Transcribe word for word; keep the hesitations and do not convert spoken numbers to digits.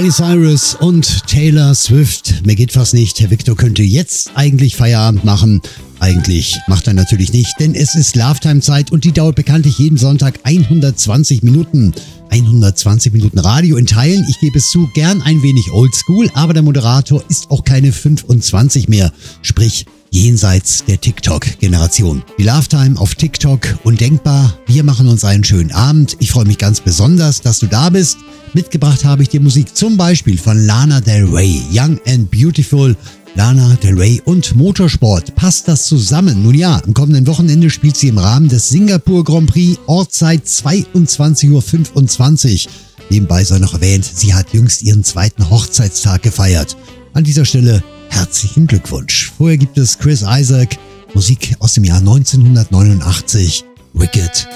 Miley Cyrus und Taylor Swift. Mir geht fast nicht. Herr Victor könnte jetzt eigentlich Feierabend machen. Eigentlich macht er natürlich nicht, denn es ist Love-Time-Zeit und die dauert bekanntlich jeden Sonntag hundertzwanzig Minuten. hundertzwanzig Minuten Radio in Teilen. Ich gebe es zu, gern ein wenig oldschool, aber der Moderator ist auch keine fünfundzwanzig mehr. Sprich, jenseits der TikTok-Generation. Die Love-Time auf TikTok undenkbar. Wir machen uns einen schönen Abend. Ich freue mich ganz besonders, dass du da bist. Mitgebracht habe ich dir Musik zum Beispiel von Lana Del Rey, Young and Beautiful. Lana Del Rey und Motorsport. Passt das zusammen? Nun ja, am kommenden Wochenende spielt sie im Rahmen des Singapur Grand Prix, Ortszeit zweiundzwanzig Uhr fünfundzwanzig. Nebenbei sei noch erwähnt, sie hat jüngst ihren zweiten Hochzeitstag gefeiert. An dieser Stelle herzlichen Glückwunsch. Vorher gibt es Chris Isaak, Musik aus dem Jahr neunzehnhundertneunundachtzig, Wicked.